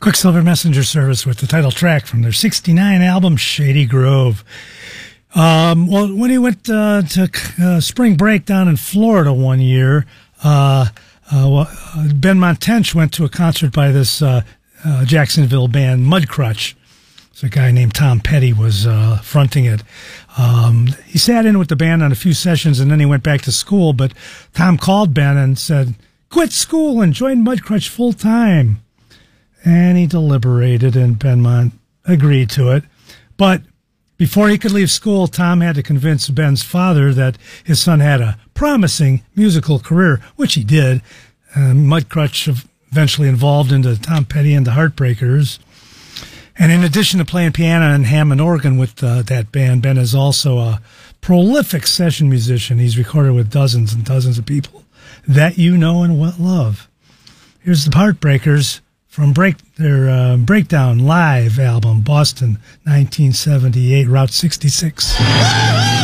Quicksilver Messenger Service with the title track from their 1969 album, Shady Grove. Well, when he went to spring break down in Florida one year, Ben Montench went to a concert by this Jacksonville band, Mudcrutch. So a guy named Tom Petty was fronting it. He sat in with the band on a few sessions, and then he went back to school, but Tom called Ben and said, "Quit school and join Mudcrutch full time." And he deliberated, and Benmont agreed to it. But before he could leave school, Tom had to convince Ben's father that his son had a promising musical career, which he did. Mudcrutch eventually evolved into Tom Petty and the Heartbreakers. And in addition to playing piano and Hammond organ with that band, Ben is also a prolific session musician. He's recorded with dozens and dozens of people that you know and love. Here's the Heartbreakers from their Breakdown Live album, Boston, 1978, Route 66.